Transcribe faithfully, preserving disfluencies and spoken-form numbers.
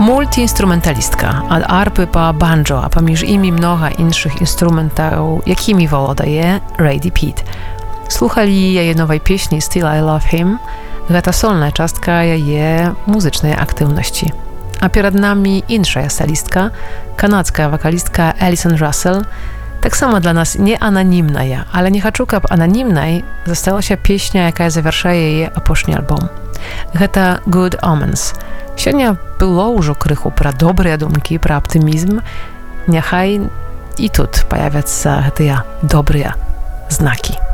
Multiinstrumentalistka, od arpy po banjo, a pomіж imi mnoga інших інструментів, якими володає Radie Pitt. Слухали jej nowej pieśni Still I Love Him, гэта сольная частка яе музычнай актыўнасці. А перад намі іншая салістка, канадская вакалістка Alison Russell, таксама для нас не ананімная, але не хачу, каб ананімнай засталася песня, якая завяршае яе апошні альбом. Гэта Good Omens. Сёння было ўжо крыху пра добрыя думкі, пра аптымізм. Няхай і тут паявяцца гэтыя добрыя знакі.